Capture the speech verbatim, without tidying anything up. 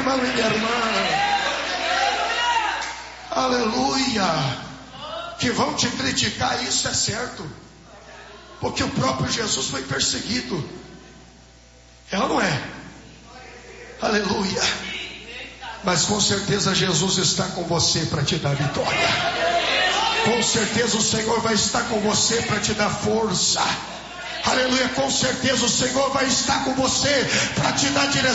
irmão e minha irmã. Aleluia. Que vão te criticar, isso é certo, porque o próprio Jesus foi perseguido. É ou não é? Aleluia. Mas com certeza Jesus está com você para te dar vitória. Com certeza o Senhor vai estar com você para te dar força. Aleluia. Com certeza o Senhor vai estar com você para te dar direção.